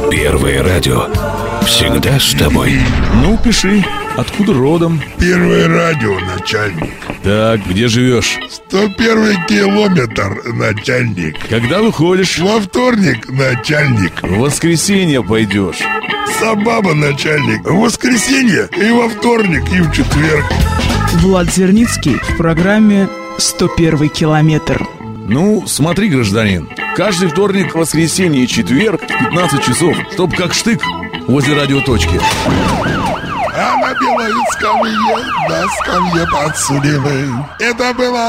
Первое радио. Всегда с тобой. Ну, пиши. Откуда родом? Первое радио, начальник. Так, где живешь? 101 километр, начальник. Когда выходишь? Во вторник, начальник. В воскресенье пойдешь. Собаба, начальник. В воскресенье и во вторник, и в четверг. Влад Зерницкий в программе «101 километр». Ну, смотри, гражданин, каждый вторник, воскресенье и четверг в 15 часов, чтоб как штык возле радиоточки. А на белой скамье, на скамье подсудимых. Это было